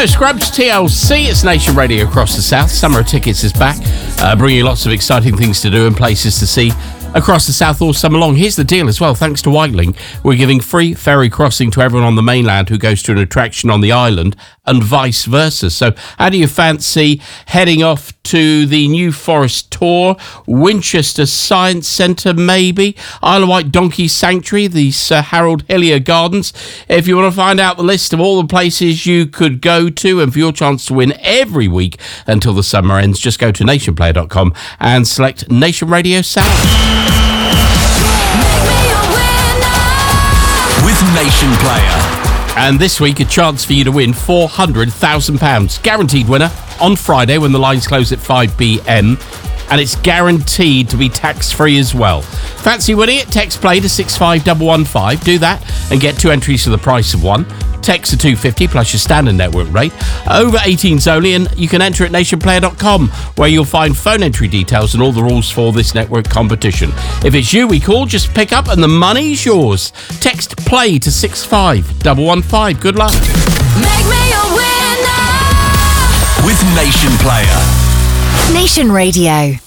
So, Scrubs TLC, it's Nation Radio across the South. Summer of Tickets is back, bringing you lots of exciting things to do and places to see across the South all summer long. Here's the deal as well. Thanks to Whitelink, we're giving free ferry crossing to everyone on the mainland who goes to an attraction on the island and vice versa. So how do you fancy heading off to the New Forest Tour, Winchester Science Centre maybe, Isle of Wight Donkey Sanctuary, the Sir Harold Hillier Gardens? If you want to find out the list of all the places you could go to and for your chance to win every week until the summer ends, just go to nationplayer.com and select Nation Radio South. With Nation Player. And this week, a chance for you to win £400,000. Guaranteed winner on Friday when the lines close at 5 p.m. And it's guaranteed to be tax-free as well. Fancy winning it? Text play to 65115. Do that and get 2 entries for the price of 1. Text to 250 plus your standard network rate. Over 18s only, and you can enter at nationplayer.com, where you'll find phone entry details and all the rules for this network competition. If it's you we call, just pick up and the money's yours. Text play to 65115. Good luck. Make me a winner with Nation Player. Nation Radio.